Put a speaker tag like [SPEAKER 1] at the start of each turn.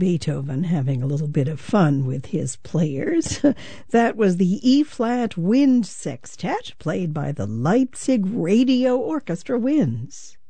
[SPEAKER 1] Beethoven having a little bit of fun with his players. That was the E-flat Wind Sextet, played by the Leipzig Radio Orchestra Winds.